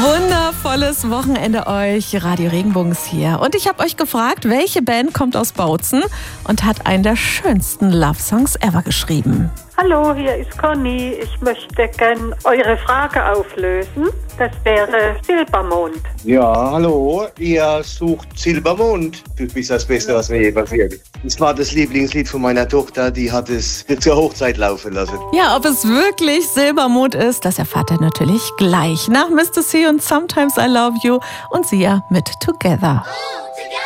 Wundervolles Wochenende euch. Radio Regenbogen ist hier. Und ich habe euch gefragt, welche Band kommt aus Bautzen und hat einen der schönsten Love-Songs ever geschrieben. Hallo, hier ist Conny. Ich möchte gerne eure Frage auflösen. Das wäre Silbermond. Ja, hallo. Ihr sucht Silbermond. Für mich das Beste, was mir je passiert. Das war das Lieblingslied von meiner Tochter. Die hat es zur Hochzeit laufen lassen. Ja, ob es wirklich Silbermond ist, das erfahrt ihr natürlich gleich. Nach Mr. C und Sometimes I Love You und Sia mit Together.